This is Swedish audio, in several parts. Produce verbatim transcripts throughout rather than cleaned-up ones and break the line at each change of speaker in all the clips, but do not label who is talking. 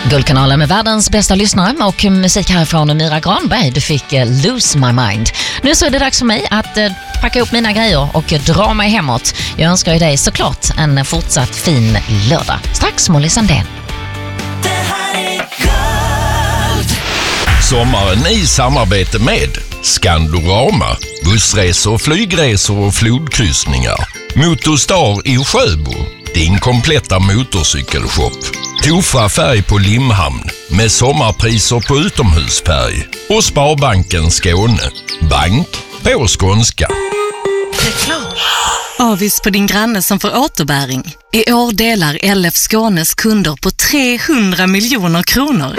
Guldkanalen med världens bästa lyssnare och musik härifrån Mira Granberg. Du fick uh, Lose My Mind. Nu så är det dags för mig att uh, packa upp mina grejer och uh, dra mig hemåt. Jag önskar ju dig såklart en fortsatt fin lördag. Strax Molly Sandén.
Det här är Guld.
Sommaren i samarbete med Skandorama, bussresor, flygresor och flodkryssningar. Motorstar i Sjöbo, din kompletta motorcykelshop. Tofa färg på Limhamn med sommarpriser på utomhusfärg. Och Sparbanken Skåne, bank på skånska.
Avis på din granne som får återbäring. I år delar L F Skånes kunder på trehundra miljoner kronor.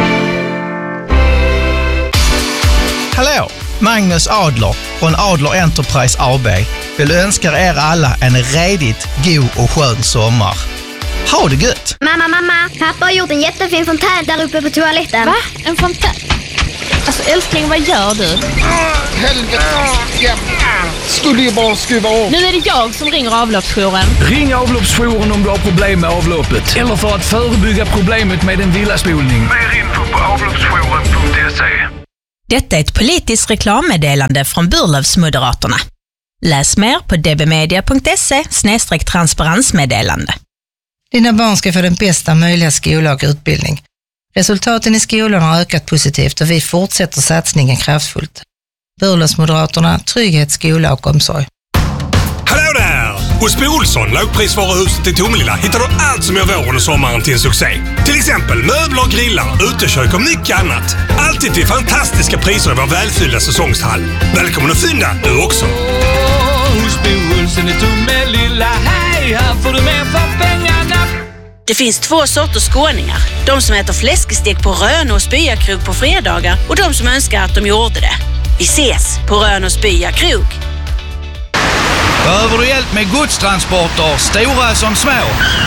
Hallå, Magnus Adler från Adler Enterprise A B vill önska er alla en redigt god och skön sommar. Ha det gött!
Mamma, mamma, pappa har gjort en jättefin fontän där uppe på toaletten.
Va? En fontän? Alltså älskling, vad gör du?
Ah, helvete! Ja. Skulle ju bara skruva av.
Nu är det jag som ringer avloppsjouren.
Ring avloppsjouren om du har problem med avloppet. Eller för att förebygga problemet med en villaspolning. Mer info på avloppsjouren punkt se.
Detta är ett politiskt reklammeddelande från Burlövsmoderaterna. Läs mer på dbmedia punkt se snedstreck transparensmeddelande.
Dina barn ska få den bästa möjliga skola och utbildning. Resultaten i skolan har ökat positivt och vi fortsätter satsningen kraftfullt. Burlövsmoderaterna, trygghet, skola och omsorg.
Hallå där! Hos Bo Olsson, lågprisvaruhuset i Tomelilla, hittar du allt som gör våren och sommaren till en succé. Till exempel möbler, grillar, utekök och mycket annat. Alltid till fantastiska priser i vår välfyllda säsongshall. Välkommen att fynda, du också!
Oh, hos Bo Olsson i Tomelilla, hej, här får du mer för pengarna.
Det finns två sorters skåningar. De som äter fläskestek på Rön och Spyakrog på fredagar och de som önskar att de gjorde det. Vi ses på Rön och Spyakrog.
Behöver du hjälp med godstransporter, stora som små?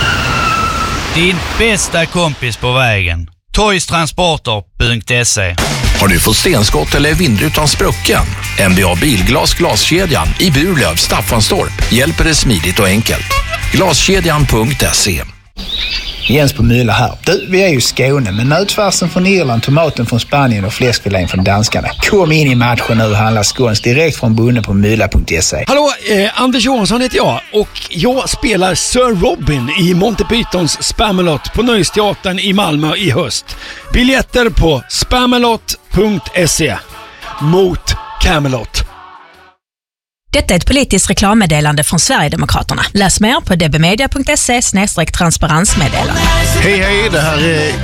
Din bästa kompis på vägen. toystransporter punkt se.
Har du fått stenskott eller vindrutan sprucken? M B A Bilglas glaskedjan i Burlöv, Staffanstorp hjälper dig smidigt och enkelt. Glaskedjan punkt se.
Jens på Mylla här. Du, vi är ju i Skåne, men nötfärsen från Irland, tomaten från Spanien och fläskfilén från danskarna. Kom in i matchen nu och handla skåns direkt från bunden på mylla punkt se.
Hallå, eh, Anders Johansson heter jag och jag spelar Sir Robin i Monty Pythons Spamalot på Nöjesteatern i Malmö i höst. Biljetter på spamalot punkt se. Mot Camelot.
Detta är ett politiskt reklammeddelande från Sverigedemokraterna. Läs mer på dbmedia punkt se snedstreck transparensmeddelande.
Hej hej, det här är